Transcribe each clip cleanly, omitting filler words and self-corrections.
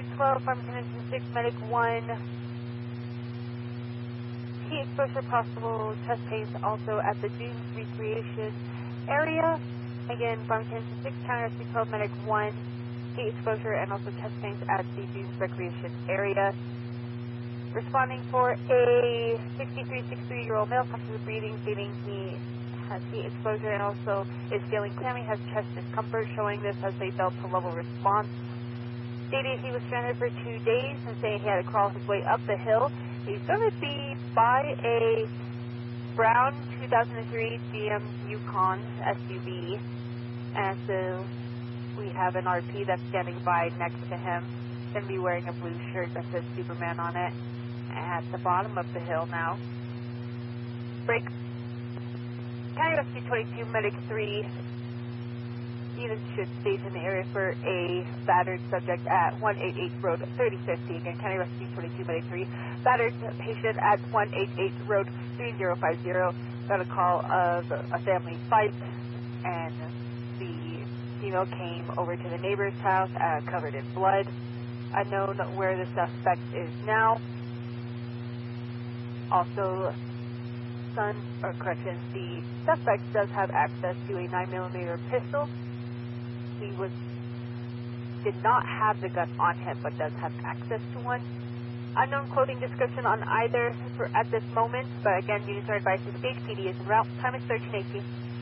212, Farmington 6, Medic 1. Heat exposure possible, chest pains also at the Dunes Recreation area. Again, Farmington 6, County Rescue 12, Medic 1. Heat exposure and also chest pains at the Dunes Recreation area. Responding for a 63-year-old male, comfortable breathing, stating he has heat exposure and also is feeling clammy, has chest discomfort, showing this as a delta level response. Stated he was stranded for 2 days and saying he had to crawl his way up the hill. He's going to be by a brown 2003 GM Yukon SUV, and so we have an RP that's standing by next to him. Going to be wearing a blue shirt that says Superman on it. At the bottom of the hill now. Break. County Rescue 22, Medic 3. Units should station in the area for a battered subject at 188 Road 3050. Again, County Rescue 22, Medic 3. Battered patient at 188 Road 3050. Got a call of a family fight, and the female came over to the neighbor's house covered in blood. Unknown where the suspect is now. Also, the suspect does have access to a 9mm pistol. He did not have the gun on him, but does have access to one. Unknown clothing description on either at this moment, but again, units are advised to stage. PD is en route. Time is 13:18.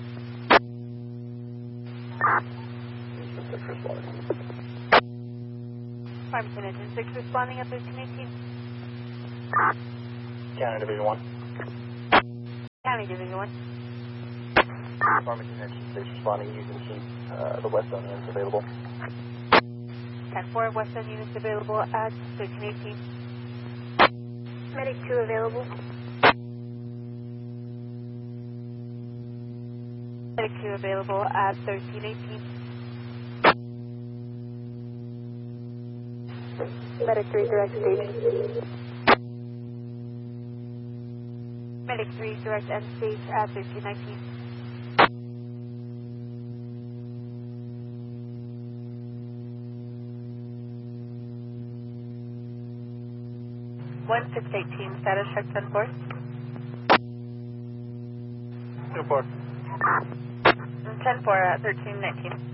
Farmington Engine 6 responding at 13:18. County Division 1. County Division 1. Farmington Engine 6 responding using the West Zone units available. 10-4, West Zone units available at 13:18. Medic 2 available. Medic 2 available at 13:18. Medic 3 direct station. Medic 3 direct end stage at 13:19. One 618 status check 10-4. 10-4. 10-4 at 13:19.